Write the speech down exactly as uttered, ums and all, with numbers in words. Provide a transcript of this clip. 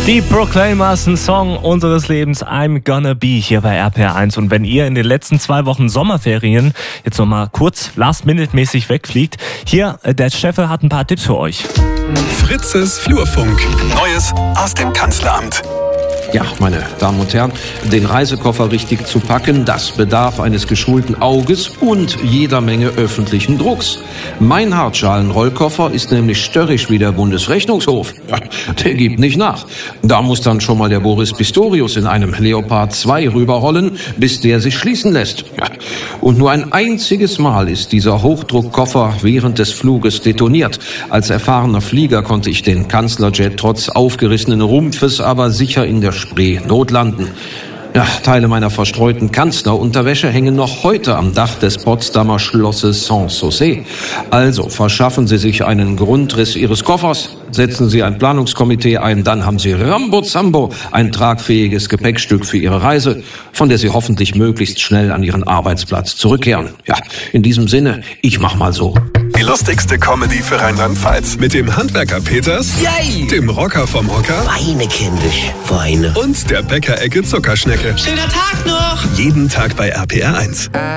Die Proclaimers, ein Song unseres Lebens, I'm Gonna Be, hier bei R P R eins. Und wenn ihr in den letzten zwei Wochen Sommerferien jetzt nochmal kurz last-minute-mäßig wegfliegt, hier, der Steffel hat ein paar Tipps für euch. Fritzes Flurfunk. Neues aus dem Kanzleramt. Ja, meine Damen und Herren, den Reisekoffer richtig zu packen, das bedarf eines geschulten Auges und jeder Menge öffentlichen Drucks. Mein Hartschalenrollkoffer ist nämlich störrisch wie der Bundesrechnungshof. Ja, der gibt nicht nach. Da muss dann schon mal der Boris Pistorius in einem Leopard zwei rüberrollen, bis der sich schließen lässt. Ja, und nur ein einziges Mal ist dieser Hochdruckkoffer während des Fluges detoniert. Als erfahrener Flieger konnte ich den Kanzlerjet trotz aufgerissenen Rumpfes aber sicher in der Spree notlanden. Ja, Teile meiner verstreuten Kanzlerunterwäsche hängen noch heute am Dach des Potsdamer Schlosses Sanssouci. Also verschaffen Sie sich einen Grundriss Ihres Koffers, setzen Sie ein Planungskomitee ein, dann haben Sie Rambo-Zambo, ein tragfähiges Gepäckstück für Ihre Reise, von der Sie hoffentlich möglichst schnell an Ihren Arbeitsplatz zurückkehren. Ja, in diesem Sinne, ich mach mal so. Die lustigste Comedy für Rheinland-Pfalz. Mit dem Handwerker Peters, Yay! Dem Rocker vom Hocker Weine kindisch, Weine. und der Bäckerecke Zuckerschnecke. Schöner Tag noch! Jeden Tag bei R P R eins.